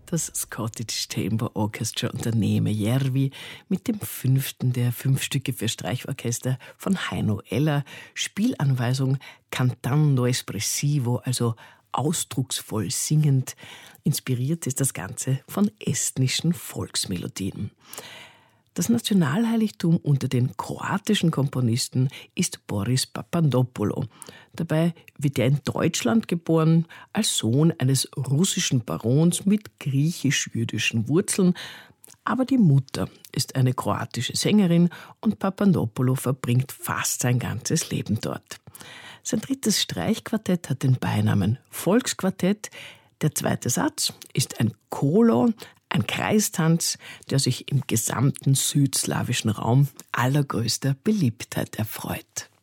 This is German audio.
Das Scottish Chamber Orchestra unter Neeme Järvi mit dem 5. der 5 Stücke für Streichorchester von Heino Eller. Spielanweisung cantando espressivo, also ausdrucksvoll singend. Inspiriert ist das Ganze von estnischen Volksmelodien. Das Nationalheiligtum unter den kroatischen Komponisten ist Boris Papandopoulou. Dabei wird er in Deutschland geboren, als Sohn eines russischen Barons mit griechisch-jüdischen Wurzeln. Aber die Mutter ist eine kroatische Sängerin und Papandopoulou verbringt fast sein ganzes Leben dort. Sein 3. Streichquartett hat den Beinamen Volksquartett. Der 2. Satz ist ein Kolo, ein Kreistanz, der sich im gesamten südslawischen Raum allergrößter Beliebtheit erfreut.